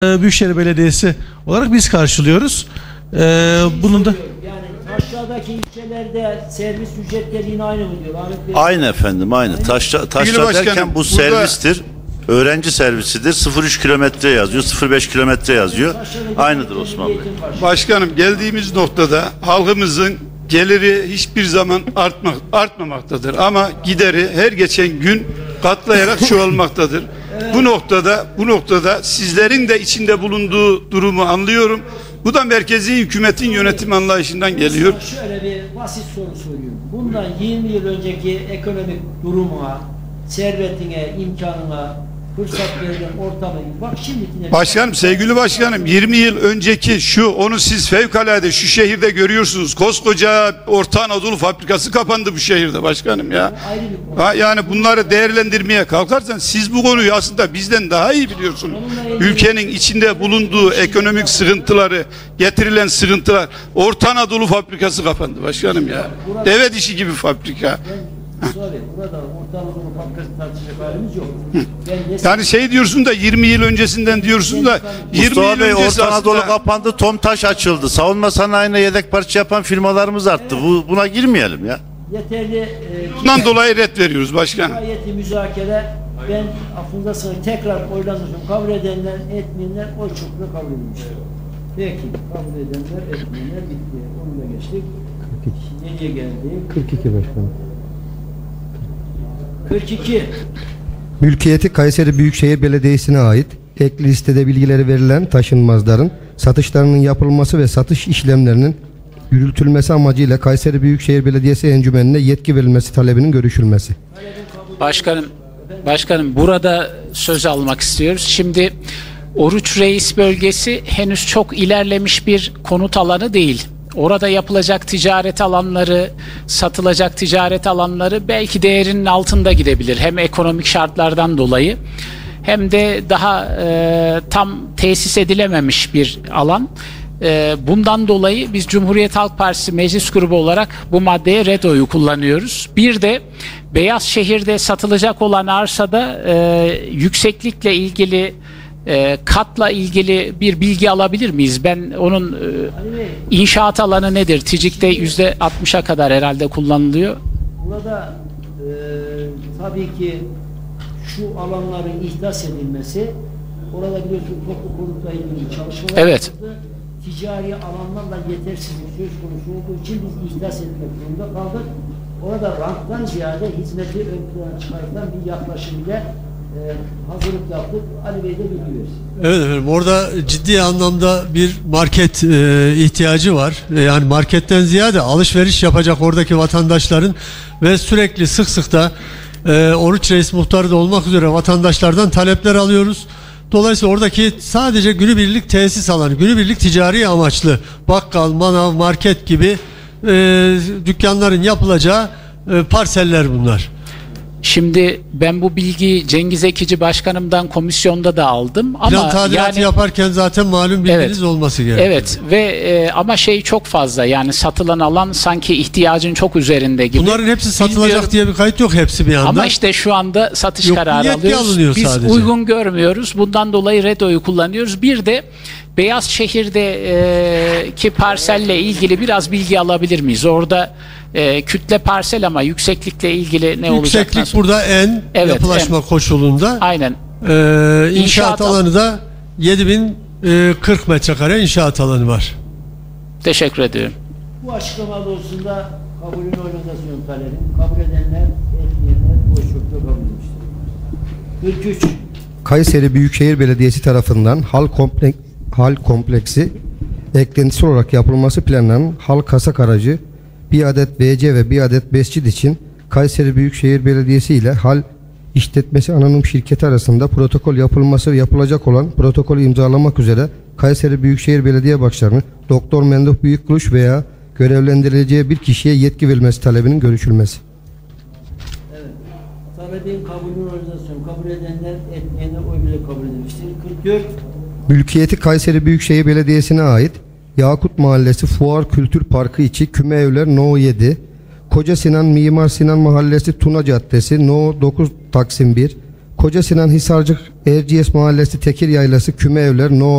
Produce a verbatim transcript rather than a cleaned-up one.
Büyükşehir Belediyesi olarak biz karşılıyoruz. Ee, bunun da yani aşağıdaki ilçelerde servis ücretleri yine aynı mı diyor Ahmet Bey? Aynı efendim, aynı. Taşla, taşla derken bu servistir. Öğrenci servisidir. sıfır üç kilometre yazıyor, sıfır beş kilometre yazıyor. Aynıdır Osman Bey. Başkanım, geldiğimiz noktada halkımızın geliri hiçbir zaman artmak, artmamaktadır. Ama gideri her geçen gün katlayarak çoğalmaktadır. Evet. Bu noktada, bu noktada sizlerin de içinde bulunduğu durumu anlıyorum. Bu da merkezi hükümetin yönetim anlayışından geliyor. Şöyle bir basit soru soruyorum. Bundan yirmi yıl önceki ekonomik durumuna, servetine, imkanına, fırsat verilen ortamı bak şimdikine. Başkanım, sevgili başkanım, yirmi yıl önceki şu, onu siz fevkalade şu şehirde görüyorsunuz. Koskoca Orta Anadolu fabrikası kapandı bu şehirde başkanım ya. Ha, yani bunları değerlendirmeye kalkarsan siz bu konuyu aslında bizden daha iyi biliyorsunuz. Ülkenin içinde bulunduğu ekonomik sıkıntıları, getirilen sıkıntılar. Orta Anadolu fabrikası kapandı başkanım ya. Deve dişi gibi fabrika. Burada Orta Anadolu fabrikası tartışacak halimiz yok. Yani şey diyorsun da yirmi yıl öncesinden diyorsun da yirmi Mustafa yıl Bey, öncesi Orta Anadolu aslında... kapandı, Tomtaş açıldı. Savunma sanayine yedek parça yapan firmalarımız arttı. Bu, buna girmeyelim ya. Yeterli e, Bundan dolayı red veriyoruz başkanım. Gayeti müzakere, ben affınıza sığınarak tekrar oylanmışım. Kabul edenler, etmeyenler oy çokluğu kabul edilmiştir. Peki, kabul edenler, etmeyenler bitti. Onu da geçtik. Nereye geldik? kırk iki başkanım. kırk iki. Mülkiyeti Kayseri Büyükşehir Belediyesi'ne ait ekli listede bilgileri verilen taşınmazların satışlarının yapılması ve satış işlemlerinin yürütülmesi amacıyla Kayseri Büyükşehir Belediyesi Encümeni'ne yetki verilmesi talebinin görüşülmesi. Başkanım, başkanım burada söz almak istiyoruz. Şimdi Oruç Reis bölgesi henüz çok ilerlemiş bir konut alanı değil. Orada yapılacak ticaret alanları, satılacak ticaret alanları belki değerinin altında gidebilir. Hem ekonomik şartlardan dolayı hem de daha e, tam tesis edilememiş bir alan. E, bundan dolayı biz Cumhuriyet Halk Partisi meclis grubu olarak bu maddeye red oyu kullanıyoruz. Bir de Beyazşehir'de satılacak olan arsada e, yükseklikle ilgili E, katla ilgili bir bilgi alabilir miyiz? Ben onun e, inşaat alanı nedir? TİCİK'te yüzde altmışa kadar herhalde kullanılıyor. Burada e, tabii ki şu alanların ihdas edilmesi, orada biliyorsun toplu konutla ilgili çalışmalar evet. yapıldı. Ticari alanlarla yetersizlik söz konusu olduğu için biz ihdas etmek zorunda kaldık. Orada ranttan ziyade hizmeti ön plana çıkartılan bir yaklaşım ile Ee, hazırlık yaptık. Ali Bey de bilgi versin. evet efendim, orada ciddi anlamda bir market e, ihtiyacı var. E, yani marketten ziyade alışveriş yapacak oradaki vatandaşların ve sürekli sık sık da e, Oruç Reis muhtarı da olmak üzere vatandaşlardan talepler alıyoruz. Dolayısıyla oradaki sadece günübirlik tesis alanı, günübirlik ticari amaçlı bakkal, manav, market gibi e, dükkanların yapılacağı e, parseller bunlar. Şimdi ben bu bilgiyi Cengiz Ekici Başkanım'dan komisyonda da aldım. Ama plan tadilatı yani, yaparken zaten malum bilginiz evet, olması gerekiyor. Evet ve e, ama şey çok fazla, yani satılan alan sanki ihtiyacın çok üzerinde gibi. Bunların hepsi satılacak Bilmiyorum. diye bir kayıt yok hepsi bir anda. Ama işte şu anda satış Yok, kararı alıyoruz. Biz sadece. uygun görmüyoruz. Bundan dolayı red oyu kullanıyoruz. Bir de Beyazşehir'deki parselle ilgili biraz bilgi alabilir miyiz? Orada e, kütle parsel ama yükseklikle ilgili ne olacak? Yükseklik nasıl? burada en Evet, yapılaşma en. koşulunda. Aynen. Ee, inşaat, İnşaat alanı da yedi bin kırk metrekare inşaat alanı var. Teşekkür ediyorum. Bu açıklama doğrultusunda kabulün organizasyon talebim. Kabul edenler, etmeyenler oy çokluğu kabul edilmiştir. kırk üç. Kayseri Büyükşehir Belediyesi tarafından hal, komplek, hal kompleksi eklentisi olarak yapılması planlanan hal kasak aracı bir adet B C ve bir adet Besçit için Kayseri Büyükşehir Belediyesi ile hal işletmesi anonim şirketi arasında protokol yapılması ve yapılacak olan protokolü imzalamak üzere Kayseri Büyükşehir Belediye Başkanı Doktor Memduh Büyükkılıç veya görevlendirileceği bir kişiye yetki verilmesi talebinin görüşülmesi. Evet. Talebin kabulün organizasyonu kabul edenler, etmeyenler oy bile kabul edilmiştir. kırk dört. Mülkiyeti Kayseri Büyükşehir Belediyesi'ne ait Yakut Mahallesi Fuar Kültür Parkı içi Küme Evler No yedi, Koca Sinan Mimar Sinan Mahallesi Tuna Caddesi No dokuz Taksim bir, Koca Sinan Hisarcık Erciyes Mahallesi Tekir Yaylası Küme Evler No